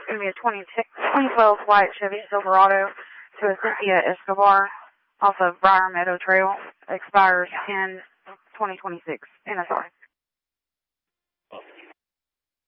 going to be a 2012 white Chevy Silverado to a Cynthia Escobar off of Briar Meadow Trail. Expires 10/2026. NSR.